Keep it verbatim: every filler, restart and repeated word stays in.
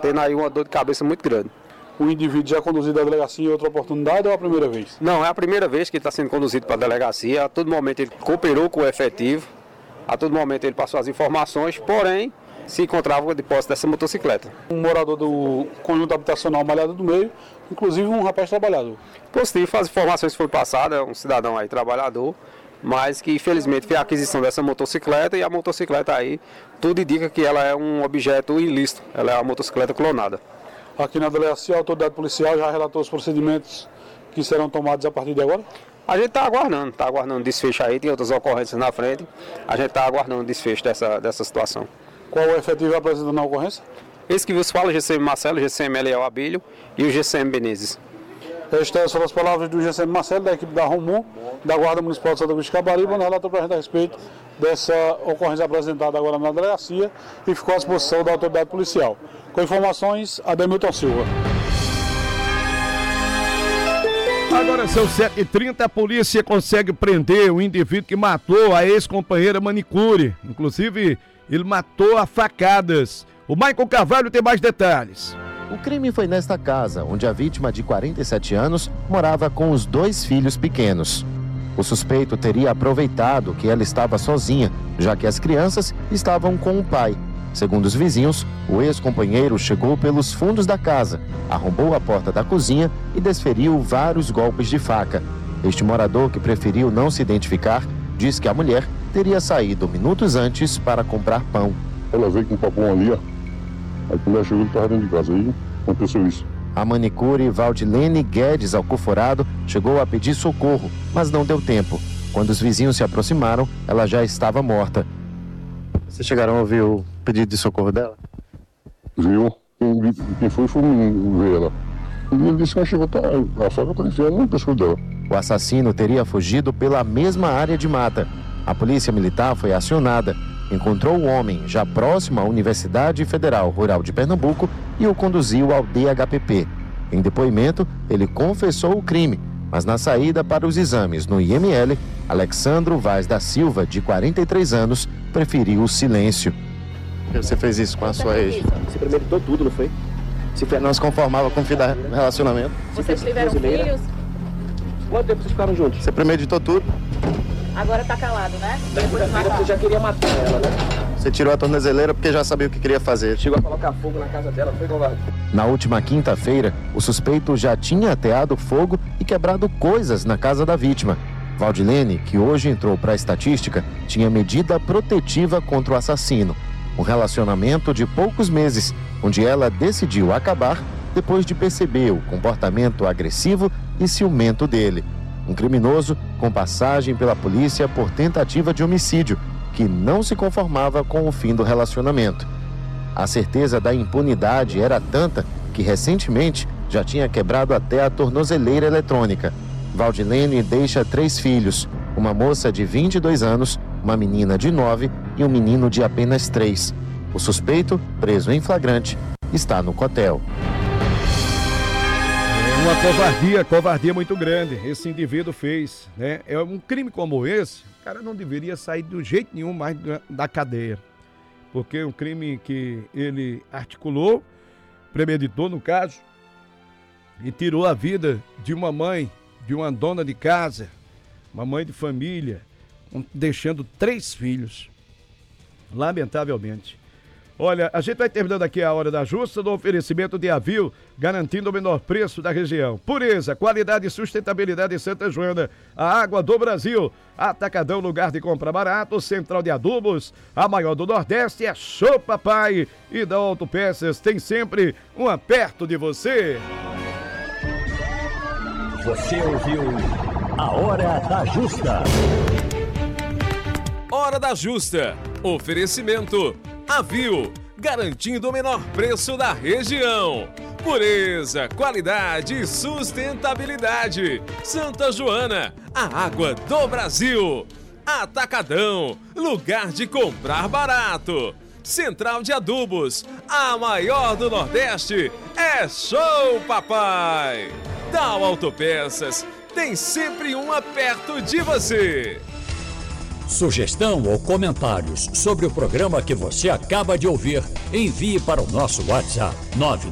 tendo aí uma dor de cabeça muito grande. O indivíduo já conduzido à delegacia em outra oportunidade ou é a primeira vez? Não, é a primeira vez que ele está sendo conduzido para a delegacia. A todo momento ele cooperou com o efetivo. A todo momento ele passou as informações, porém se encontrava de posse dessa motocicleta. Um morador do conjunto habitacional Malhada do Meio, inclusive um rapaz trabalhador. Positivo, as informações foram passadas, um cidadão aí trabalhador, mas que infelizmente fez a aquisição dessa motocicleta e a motocicleta aí, tudo indica que ela é um objeto ilícito, ela é uma motocicleta clonada. Aqui na delegacia, a autoridade policial já relatou os procedimentos que serão tomados a partir de agora? A gente está aguardando, está aguardando desfecho aí, tem outras ocorrências na frente, a gente está aguardando desfecho dessa, dessa situação. Qual o efetivo apresentando na ocorrência? Esse que vos fala, G C M Marcelo, G C M Eliel Abílio e o G C M Benezes. Estas foram as palavras do G C M Marcelo, da equipe da Romon, da Guarda Municipal de Santa Cruz de Caparibe, onde relatou para a gente a respeito dessa ocorrência apresentada agora na delegacia e ficou à disposição da autoridade policial. Com informações, Ademilton Silva. Agora são sete e trinta, a polícia consegue prender o indivíduo que matou a ex-companheira manicure. Inclusive, ele matou a facadas. O Michael Carvalho tem mais detalhes. O crime foi nesta casa, onde a vítima de quarenta e sete anos morava com os dois filhos pequenos. O suspeito teria aproveitado que ela estava sozinha, já que as crianças estavam com o pai. Segundo os vizinhos, o ex-companheiro chegou pelos fundos da casa, arrombou a porta da cozinha e desferiu vários golpes de faca. Este morador, que preferiu não se identificar, diz que a mulher teria saído minutos antes para comprar pão. Ela veio com o papão ali, ó. Aí quando ela chegou, ele estava dentro de casa. Aí aconteceu isso. A manicure Valdilene Guedes Alcoforado chegou a pedir socorro, mas não deu tempo. Quando os vizinhos se aproximaram, ela já estava morta. Vocês chegaram a ouvir o pedido de socorro dela? Viu? Quem, quem foi foi o menino ver ela. E ele disse que ela chegou, tá, a faca está enfiando no pescoço dela. O assassino teria fugido pela mesma área de mata. A polícia militar foi acionada, encontrou o homem já próximo à Universidade Federal Rural de Pernambuco e o conduziu ao D H P P. Em depoimento, ele confessou o crime, mas na saída para os exames no I M L, Alexandro Vaz da Silva, de quarenta e três anos, preferiu o silêncio. Você fez isso com a sua ex? Você premeditou tudo, não foi? Se não se conformava com o fim do relacionamento? Vocês tiveram filhos? Quanto tempo vocês ficaram juntos? Você premeditou tudo? Agora tá calado, né? Você já queria matar ela, né? Você tirou a tornozeleira porque já sabia o que queria fazer. Chegou a colocar fogo na casa dela, foi covarde. Na última quinta-feira, o suspeito já tinha ateado fogo e quebrado coisas na casa da vítima. Valdilene, que hoje entrou para a estatística, tinha medida protetiva contra o assassino. Um relacionamento de poucos meses, onde ela decidiu acabar depois de perceber o comportamento agressivo e ciumento dele. Um criminoso com passagem pela polícia por tentativa de homicídio, que não se conformava com o fim do relacionamento. A certeza da impunidade era tanta que recentemente já tinha quebrado até a tornozeleira eletrônica. Valdilene deixa três filhos, uma moça de vinte e dois anos, uma menina de nove e um menino de apenas três. O suspeito, preso em flagrante, está no cotel. Uma covardia, covardia muito grande esse indivíduo fez, né? É um crime como esse, o cara não deveria sair de jeito nenhum mais da cadeia, porque é um crime que ele articulou, premeditou no caso, e tirou a vida de uma mãe, de uma dona de casa, uma mãe de família, deixando três filhos, lamentavelmente. Olha, a gente vai terminando aqui a Hora da Justa no oferecimento de Avil, garantindo o menor preço da região. Pureza, qualidade e sustentabilidade em Santa Joana. A água do Brasil. Atacadão, lugar de compra barato. Central de Adubos, a maior do Nordeste. É Show Papai. E da Autopeças tem sempre um perto de você. Você ouviu a Hora da Justa. Hora da Justa. Oferecimento Avil, garantindo o menor preço da região. Pureza, qualidade e sustentabilidade. Santa Joana, a água do Brasil. Atacadão, lugar de comprar barato. Central de Adubos, a maior do Nordeste. É Show Papai. Tal Autopeças, tem sempre uma perto de você. Sugestão ou comentários sobre o programa que você acaba de ouvir, envie para o nosso WhatsApp nove